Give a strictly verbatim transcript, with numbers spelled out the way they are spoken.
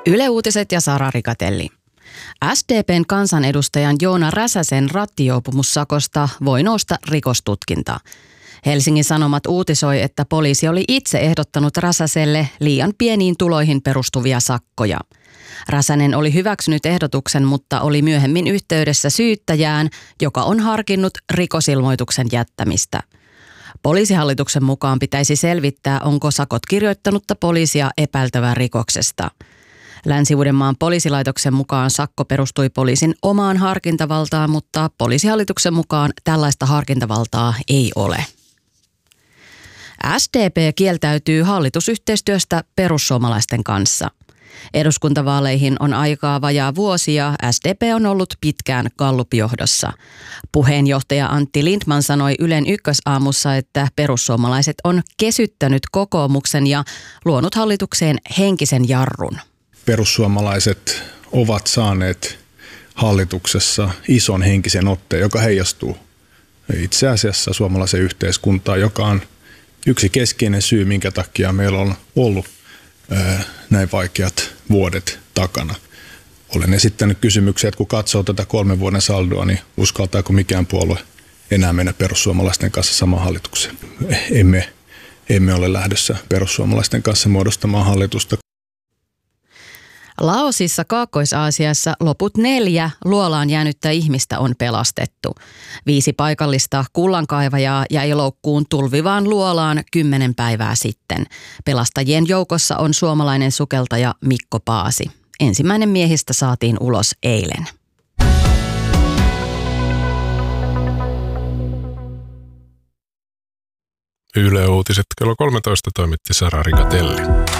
Yle Uutiset ja Sara Rikatelli. S D P:n kansanedustajan Joona Räsäsen rattijuopumussakosta voi nousta rikostutkinta. Helsingin Sanomat uutisoi, että poliisi oli itse ehdottanut Räsäselle liian pieniin tuloihin perustuvia sakkoja. Räsänen oli hyväksynyt ehdotuksen, mutta oli myöhemmin yhteydessä syyttäjään, joka on harkinnut rikosilmoituksen jättämistä. Poliisihallituksen mukaan pitäisi selvittää, onko sakot kirjoittanutta poliisia epäiltävää rikoksesta. Länsi-Uudenmaan poliisilaitoksen mukaan sakko perustui poliisin omaan harkintavaltaan, mutta poliisihallituksen mukaan tällaista harkintavaltaa ei ole. S D P kieltäytyy hallitusyhteistyöstä perussuomalaisten kanssa. Eduskuntavaaleihin on aikaa vajaa vuosi ja S D P on ollut pitkään Gallup-johdossa. Puheenjohtaja Antti Lindtman sanoi Ylen Ykkösaamussa, että perussuomalaiset on kesyttänyt kokoomuksen ja luonut hallitukseen henkisen jarrun. Perussuomalaiset ovat saaneet hallituksessa ison henkisen otteen, joka heijastuu itse asiassa suomalaisen yhteiskuntaan, joka on yksi keskeinen syy, minkä takia meillä on ollut ää, näin vaikeat vuodet takana. Olen esittänyt kysymyksiä, että kun katsoo tätä kolmen vuoden saldoa, niin uskaltaako mikään puolue enää mennä perussuomalaisten kanssa samaan hallitukseen? Emme, emme ole lähdössä perussuomalaisten kanssa muodostamaan hallitusta. Laosissa Kaakkois-Aasiassa loput neljä luolaan jäänyttä ihmistä on pelastettu. Viisi paikallista kullankaivajaa jäi loukkuun tulvivaan luolaan kymmenen päivää sitten. Pelastajien joukossa on suomalainen sukeltaja Mikko Paasi. Ensimmäinen miehistä saatiin ulos eilen. Yle Uutiset kello kolmetoista toimitti Sara Rikatelli.